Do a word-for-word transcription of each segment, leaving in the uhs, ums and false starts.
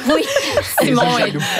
Oui, Simon est jaloux.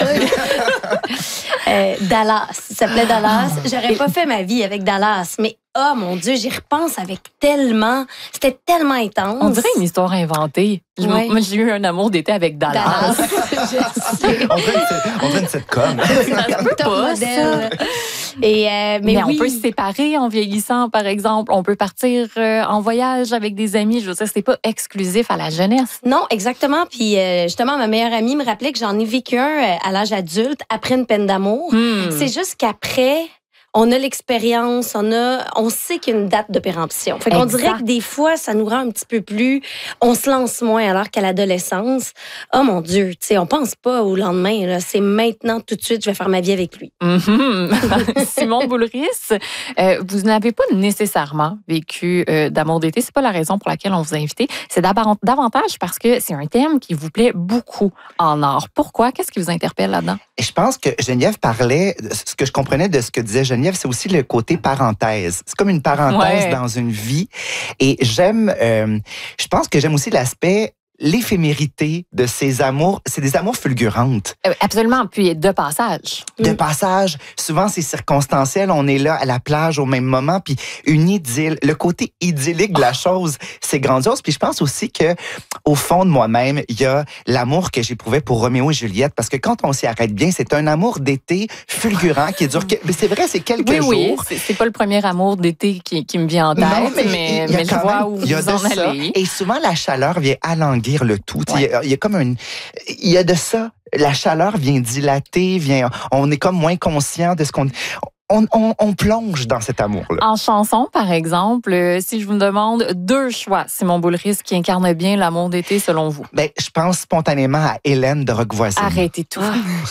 euh, Dallas. Ça s'appelait Dallas. J'aurais pas fait ma vie avec Dallas, mais oh mon Dieu, j'y repense avec tellement... C'était tellement intense. On dirait une histoire inventée. Je- Ouais. Moi, j'ai eu un amour d'été avec Dallas. Dallas. Je sais. On dirait une, on dirait une sitcom. Ça se peut Top pas, modèle. Et euh, mais, Mais, oui. on peut se séparer en vieillissant, par exemple. On peut partir euh, en voyage avec des amis. Je veux dire, c'est pas exclusif à la jeunesse. Non, exactement. Puis euh, justement, ma meilleure amie me rappelait que j'en ai vécu un euh, à l'âge adulte après une peine d'amour. Hmm. C'est juste qu'après, on a l'expérience, on a, on sait qu'il y a une date de péremption. Fait qu'on Exact. dirait que des fois, ça nous rend un petit peu plus, on se lance moins, alors qu'à l'adolescence, oh mon Dieu, tu sais, on pense pas au lendemain, là. C'est maintenant, tout de suite, je vais faire ma vie avec lui. Mhm. Simon Boulris, euh, vous n'avez pas nécessairement vécu euh, d'amour d'été. C'est pas la raison pour laquelle on vous a invité. C'est d'abord- davantage parce que c'est un thème qui vous plaît beaucoup en art. Pourquoi? Qu'est-ce qui vous interpelle là-dedans? Et je pense que Geneviève parlait, ce que je comprenais de ce que disait Geneviève, c'est aussi le côté parenthèse. C'est comme une parenthèse Ouais. dans une vie. Et j'aime, euh, je pense que j'aime aussi l'aspect, l'éphémérité de ces amours. C'est des amours fulgurantes. Euh, absolument. Puis de passage. De Mm. passage, souvent c'est circonstanciel, on est là à la plage au même moment, puis une idylle, le côté idyllique de la chose, c'est grandiose. Puis je pense aussi que au fond de moi-même, il y a l'amour que j'éprouvais pour Roméo et Juliette, parce que quand on s'y arrête bien, c'est un amour d'été fulgurant qui dure, que- mais c'est vrai, c'est quelques Oui, jours. oui. C'est, c'est pas le premier amour d'été qui, qui me vient en tête, Non, mais, mais, il y a mais je quand vois même- où il y a vous de en ça. allez. Et souvent, la chaleur vient alanguir le tout. Tu sais, Il y a- il y a comme une... Il y a de ça. La chaleur vient dilater, vient... On est comme moins conscient de ce qu'on... On, on, on plonge dans cet amour-là. En chanson, par exemple, euh, si je vous demande deux choix, Simon Boulris qui incarne bien l'amour d'été selon vous. Ben, je pense spontanément à Hélène de Roquevoisine. Arrêtez tout.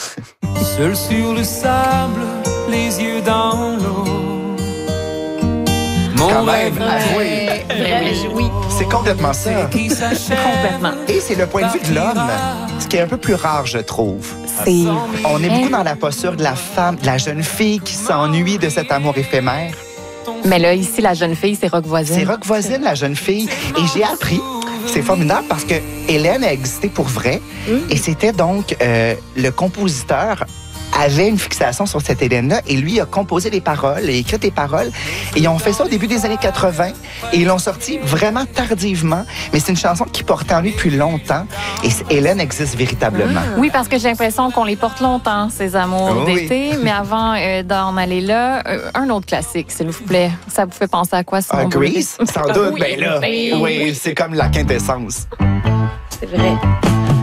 Seul sur le sable, les yeux dans l'eau. Mon Quand rêve même, oui. Euh, oui. C'est complètement ça. qui s'achève. Complètement. Et c'est le point de vue de l'homme, ce qui est un peu plus rare, je trouve. C'est On est beaucoup dans la posture de la femme, de la jeune fille qui s'ennuie de cet amour éphémère. Mais là, ici, la jeune fille, c'est Rock Voisine. C'est Roquevoisine, la jeune fille. Et j'ai appris, c'est formidable parce que Hélène a existé pour vrai. Et c'était donc euh, le compositeur avait une fixation sur cette Hélène-là et lui a composé les paroles et écrit des paroles. Et ils ont fait ça au début des années quatre-vingt et ils l'ont sorti vraiment tardivement. Mais c'est une chanson qui portait en lui depuis longtemps et Hélène existe véritablement. Oui, parce que j'ai l'impression qu'on les porte longtemps, ces amours Oui. d'été. Mais avant euh, d'en aller là, euh, un autre classique, s'il vous plaît. Ça vous fait penser à quoi, Simon Ah, Boulris? Grease, sans doute. Oui, Ben là, ben oui, c'est comme la quintessence. C'est vrai.